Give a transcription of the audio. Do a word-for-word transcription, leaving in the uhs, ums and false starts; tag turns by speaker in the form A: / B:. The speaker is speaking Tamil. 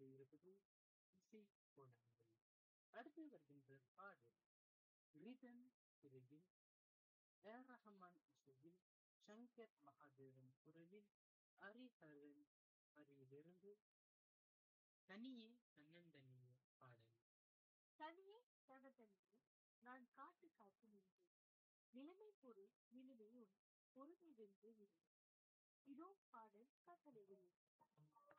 A: கொண்டிருப்பது இசை கோணங்கள். அடுத்து வருகின்ற பாடல் ரிதம் திரையில் ஏர் ரஹ்மான் இசையில் சங்கர் மகாதேவன் குரலில் ஹரிஹரன் வரியிலிருந்து தனியே தன்னந்தனியே பாடல்.
B: தனியே தனதனியே நான் காத்து காத்து நின்றேன். நிலைமை பொருள் நிலுவையும் பொறுமை வென்று விடும். இதோ பாடல் கட்டளையில்